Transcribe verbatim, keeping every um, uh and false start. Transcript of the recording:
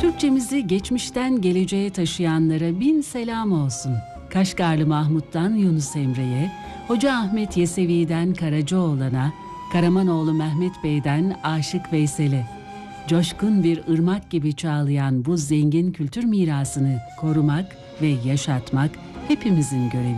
Türkçemizi geçmişten geleceğe taşıyanlara bin selam olsun. Kaşgarlı Mahmut'tan Yunus Emre'ye, Hoca Ahmet Yesevi'den Karacaoğlan'a, Karamanoğlu Mehmet Bey'den Aşık Veysel'e, coşkun bir ırmak gibi çağlayan bu zengin kültür mirasını korumak ve yaşatmak hepimizin görevi.